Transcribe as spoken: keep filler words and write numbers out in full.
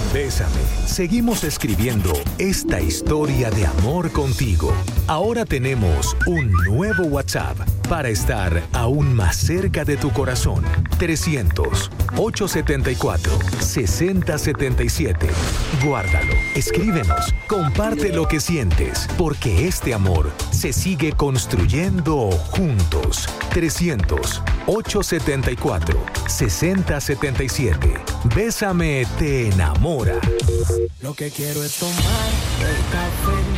Bésame, seguimos escribiendo esta historia de amor contigo. Ahora tenemos un nuevo WhatsApp para estar aún más cerca de tu corazón. trescientos, ochocientos setenta y cuatro, sesenta setenta y siete. Guárdalo, escríbenos, comparte lo que sientes, porque este amor se sigue construyendo juntos. trescientos, ochocientos setenta y cuatro, sesenta setenta y siete. Bésame te enamora. Lo que quiero es tomar el café.